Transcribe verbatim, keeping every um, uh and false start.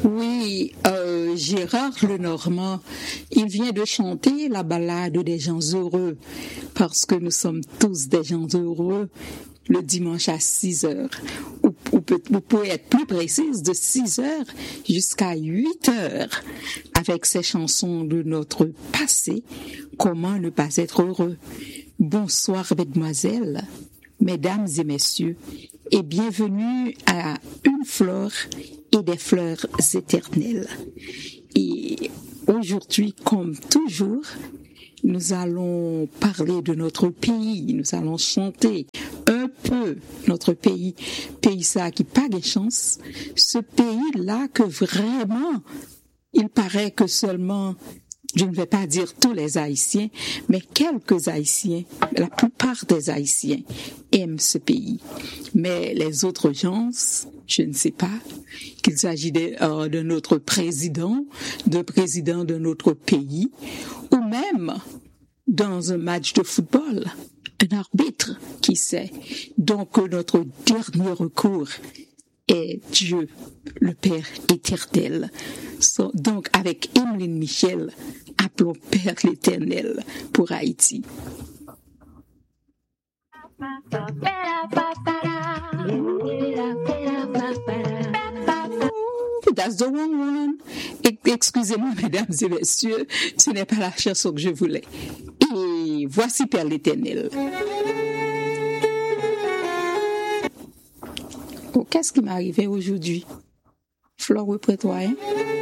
Oui, euh, Gérard Lenormand, il vient de chanter la ballade des gens heureux, parce que nous sommes tous des gens heureux, le dimanche à six heures. Ou, ou, peut, ou pouvez être plus précise, de six heures jusqu'à huit heures, avec ces chansons de notre passé, comment ne pas être heureux. Bonsoir, mesdemoiselles, mesdames et messieurs, et bienvenue à Une fleur et des fleurs éternelles. Et aujourd'hui, comme toujours, nous allons parler de notre pays, nous allons chanter un peu notre pays, pays ça qui pas de chance, ce pays-là que vraiment, il paraît que seulement, je ne vais pas dire tous les Haïtiens, mais quelques Haïtiens, la plupart des Haïtiens aiment ce pays. Mais les autres gens, je ne sais pas, qu'il s'agit de, euh, de notre président, de président de notre pays, ou même dans un match de football, un arbitre, qui sait. Donc notre dernier recours est Dieu, le Père éternel. So, donc avec Emeline Michel, appelons Père l'éternel pour Haïti. That's the wrong one. Excusez-moi, mesdames et messieurs, ce n'est pas la chanson que je voulais. Et voici Père l'éternel. Oh, qu'est-ce qui m'est arrivé aujourd'hui? Flore près toi, hein?